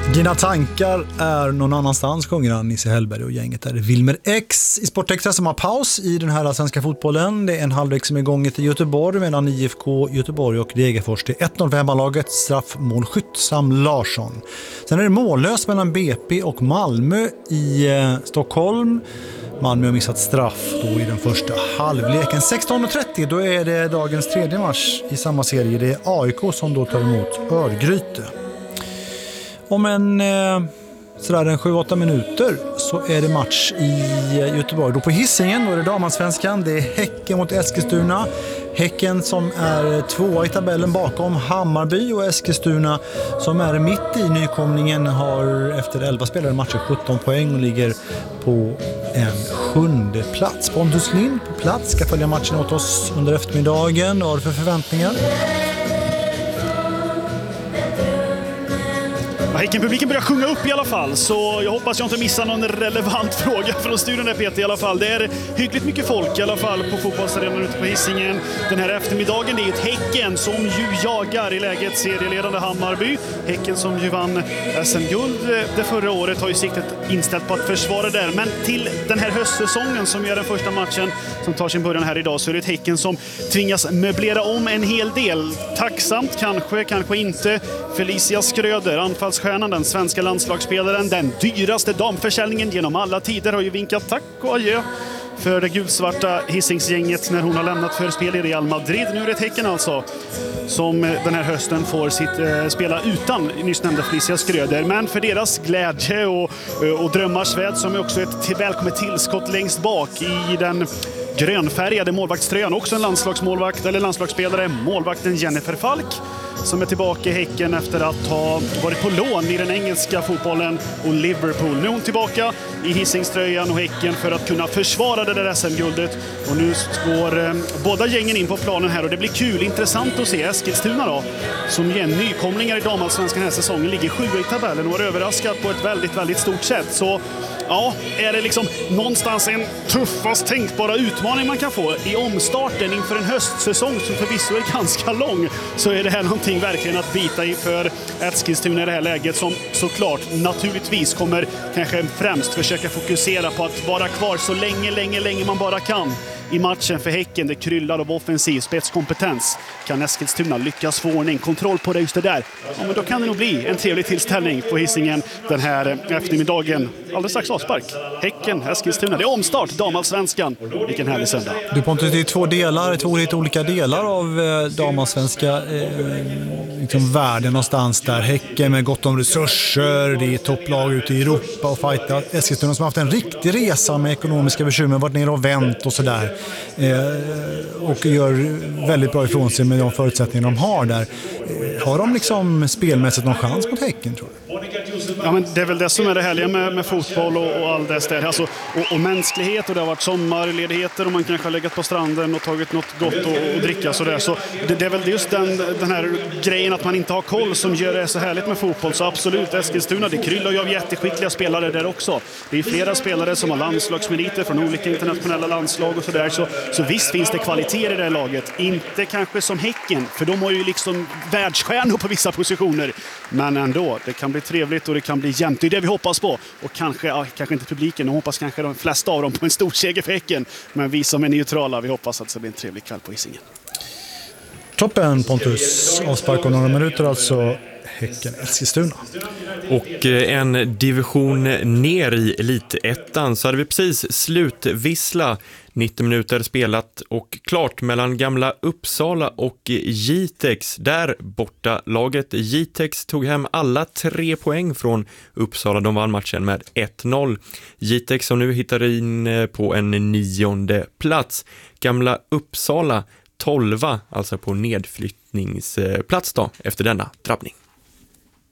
Dina tankar är någon annanstans, sjunger han, Nisse Hellberg och gänget där. Wilmer X i Sportextra som har paus i den här svenska fotbollen. Det är en halvlek som är igång i Göteborg mellan IFK Göteborg och Degerfors. Det är 1-0 för hemmalaget, straffmålskytt Sam Larsson. Sen är det mållöst mellan BP och Malmö i Stockholm. Malmö har missat straff då i den första halvleken. 16.30, då är det dagens tredje match i samma serie. Det är AIK som då tar emot Örgryte. Om en 7-8 minuter så är det match i Göteborg. Då på Hisingen, då är det damallsvenskan. Det är Häcken mot Eskilstuna. Häcken som är tvåa i tabellen bakom Hammarby, och Eskilstuna som är mitt i nykomlingen har efter 11 spelade matcher 17 poäng och ligger på en 7:e plats. Pontus Lind på plats ska följa matchen åt oss under eftermiddagen. Vad har du för förväntningar? Häckenpubliken börjar sjunga upp i alla fall, så jag hoppas jag inte missar någon relevant fråga från studion där, Peter, i alla fall. Det är hyggligt mycket folk i alla fall på fotbollsarenan ute på Hisingen den här eftermiddagen. Det är ett Häcken som ju jagar i läget serieledande Hammarby. Häcken som ju vann SM-guld det förra året har ju siktet inställt på att försvara där. Men till den här höstsäsongen som är den första matchen som tar sin början här idag, så är det ett Häcken som tvingas möblera om en hel del. Tacksamt kanske inte. Felicia Skröder, anfallsstjärnan, den svenska landslagsspelaren, den dyraste damförsäljningen genom alla tider, har ju vinkat tack och adjö för det gulsvarta Hisingsgänget när hon har lämnat för spel i Real Madrid. Nu är det ett Häcken alltså som den här hösten får spela utan nyss nämnda Felicia Skröder. Men för deras glädje och drömmars väd, som är också ett välkommet tillskott längst bak i den grönfärgade målvaktströjan, också en landslagsmålvakt eller landslagsspelare, målvakten Jennifer Falk, som är tillbaka i Häcken efter att ha varit på lån i den engelska fotbollen och Liverpool. Nu är hon tillbaka i Hisingströjan och Häcken för att kunna försvara det där SM-guldet. Och nu går båda gängen in på planen här, och det blir kul, intressant att se Eskilstuna då, som igen nykomlingar i damallsvenskan den här säsongen, ligger 7 i tabellen och har överraskat på ett väldigt, väldigt stort sätt. Så ja, är det liksom någonstans en tuffast tänkbara utmaning man kan få i omstarten inför en höstsäsong som förvisso är ganska lång, så är det här någonting verkligen att bita i för Eskilstuna i det här läget, som såklart naturligtvis kommer kanske främst försöka fokusera på att vara kvar så länge man bara kan i matchen. För Häcken, det kryllar av offensiv spetskompetens. Kan Eskilstuna lyckas få ordning, kontroll på det just det där, ja, men då kan det nog bli en trevlig tillställning på Hisingen den här eftermiddagen. Alldeles strax avspark. Häcken, Eskilstuna. Det är omstart, damallsvenskan. Vilken härlig söndag. Du Pontus, det är två lite olika delar av damallsvenska liksom världen någonstans där. Häcken med gott om resurser, det är topplag ute i Europa och fighta. Eskilstuna som har haft en riktig resa med ekonomiska bekymmer, varit ner och vänt och sådär. Och gör väldigt bra ifrån sig med de förutsättningar de har där. Har de liksom spelmässigt någon chans mot Häcken, tror du? Ja, men det är väl det som är det härliga med fotboll och all det där. Alltså, och mänsklighet, och det har varit sommarledigheter och man kanske har legat på stranden och tagit något gott och dricka sådär. Så det är väl just den här grejen att man inte har koll som gör det så härligt med fotboll. Så absolut, Eskilstuna, det kryllar ju av jätteskickliga spelare där också. Det är flera spelare som har landslagsmeriter från olika internationella landslag och sådär. Så visst finns det kvaliteter i det här laget. Inte kanske som Häcken, för de har ju liksom världsstjärnor på vissa positioner. Men ändå, det kan bli trevligt och det kan bli jämnt. Det är det vi hoppas på. Och kanske inte publiken. De hoppas kanske de flesta av dem på en stor seger för Häcken. Men vi som är neutrala, vi hoppas att det blir en trevlig kväll på Hisingen. Toppen, Pontus. Avspark om några minuter alltså. Häcken, Eskilstuna. Och en division ner i elitettan så hade vi precis slutvissla. 90 minuter spelat och klart mellan gamla Uppsala och Jitex. Där borta laget Jitex tog hem alla 3 poäng från Uppsala. De vann matchen med 1-0. Jitex som nu hittar in på en 9:e plats. Gamla Uppsala 12, alltså på nedflyttningsplats då efter denna drabbning.